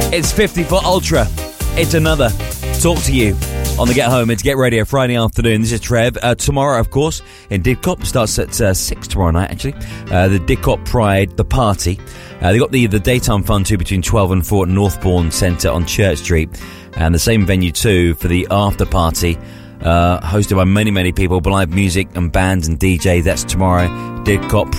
It's 54 Ultra. It's another Talk to You on the Get Home. It's Get Radio Friday afternoon. This is Trev. Tomorrow, of course, in Didcot. Starts at 6 tomorrow night, actually. The Didcot Pride, the party. They got the daytime fun too between 12 and 4 at Northbourne Centre on Church Street. And the same venue too for the after party. Hosted by many people, live music and bands and DJs. That's tomorrow, Didcot